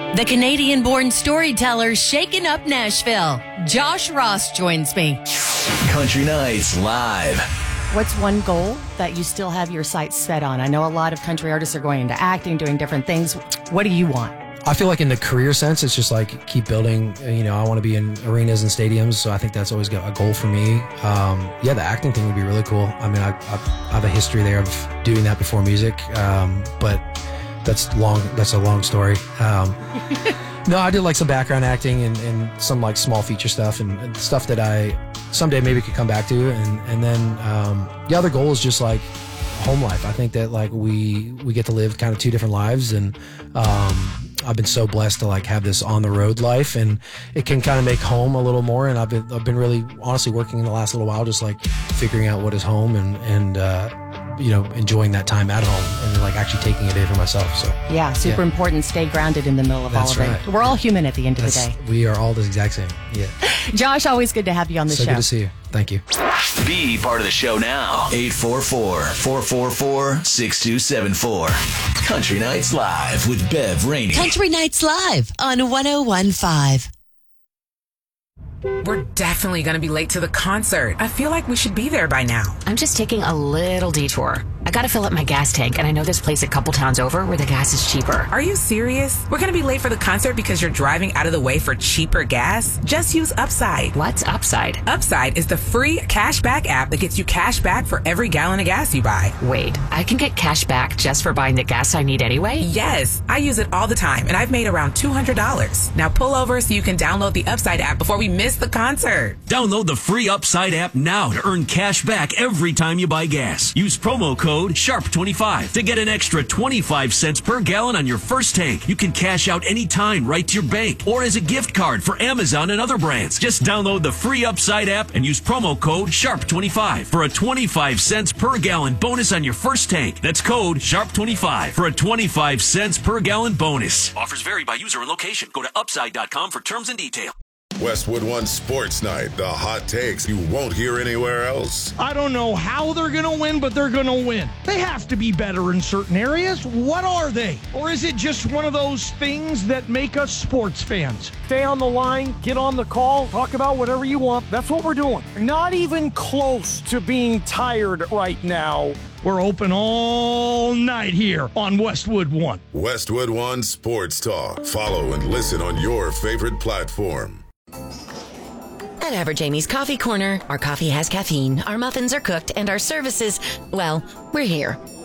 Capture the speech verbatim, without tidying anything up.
The Canadian-born storyteller shaking up Nashville. Josh Ross joins me. Country Nights Live. What's one goal that you still have your sights set on? I know a lot of country artists are going into acting, doing different things. What do you want? I feel like in the career sense, it's just like keep building. You know, I want to be in arenas and stadiums, so I think that's always a goal for me. Um, yeah, the acting thing would be really cool. I mean, I, I, I have a history there of doing that before music, um, but that's long. That's a long story. Um, no, I did like some background acting and, and some like small feature stuff and, and stuff that I someday maybe could come back to. And and then um, the other goal is just like home life. I think that like we we get to live kind of two different lives, and um, I've been so blessed to like have this on the road life, and it can kind of make home a little more. And I've been I've been really honestly working in the last little while, just like figuring out what is home and and uh, you know, enjoying that time at home and like actually taking a day for myself. So yeah, super yeah. important. Stay grounded in the middle of That's all of right. it. We're all human at the end That's, of the day. We are all the exact same. Yeah. Josh, always good to have you on the so show. So good to see you. Thank you. Be part of the show now. eight four four, four four four, six two seven four. Country Nights Live with Bev Rainey. Country Nights Live on one oh one point five. We're definitely going to be late to the concert. I feel like we should be there by now. I'm just taking a little detour. I gotta fill up my gas tank, and I know this place a couple towns over where the gas is cheaper. Are you serious? We're gonna be late for the concert because you're driving out of the way for cheaper gas? Just use Upside. What's Upside? Upside is the free cash back app that gets you cash back for every gallon of gas you buy. Wait, I can get cash back just for buying the gas I need anyway? Yes, I use it all the time, and I've made around two hundred dollars. Now pull over so you can download the Upside app before we miss the concert. Download the free Upside app now to earn cash back every time you buy gas. Use promo code sharp twenty-five to get an extra twenty-five cents per gallon on your first tank. You can cash out anytime right to your bank or as a gift card for Amazon and other brands. Just download the free Upside app and use promo code sharp twenty-five for a twenty-five cents per gallon bonus on your first tank. That's code sharp twenty-five for a twenty-five cents per gallon bonus. Offers vary by user and location. Go to upside dot com for terms and details. Westwood One Sports Night, the hot takes you won't hear anywhere else. I don't know how they're going to win, but they're going to win. They have to be better in certain areas. What are they? Or is it just one of those things that make us sports fans? Stay on the line, get on the call, talk about whatever you want. That's what we're doing. Not even close to being tired right now. We're open all night here on Westwood One. Westwood One Sports Talk. Follow and listen on your favorite platform. At Average Amy's Coffee Corner, our coffee has caffeine, our muffins are cooked, and our services, well, we're here.